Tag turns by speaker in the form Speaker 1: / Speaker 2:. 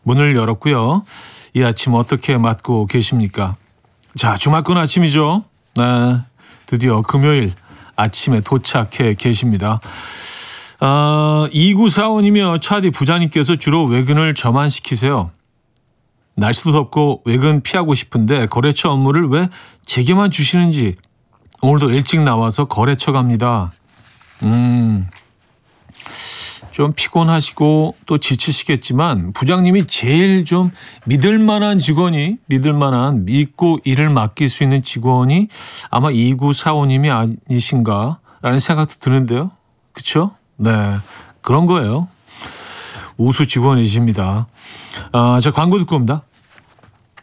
Speaker 1: 문을 열었고요. 이 아침 어떻게 맞고 계십니까? 자, 주말권 아침이죠. 네, 드디어 금요일 아침에 도착해 계십니다. 2945님이요. 차디 부자님께서 주로 외근을 저만 시키세요. 날씨도 덥고 외근 피하고 싶은데 거래처 업무를 왜 제게만 주시는지 오늘도 일찍 나와서 거래처 갑니다. 좀 피곤하시고 또 지치시겠지만 부장님이 제일 좀 믿을 만한 직원이 믿고 일을 맡길 수 있는 직원이 아마 2945님이 아니신가라는 생각도 드는데요. 그렇죠? 네, 그런 거예요. 우수 직원이십니다. 자, 광고 듣고 옵니다.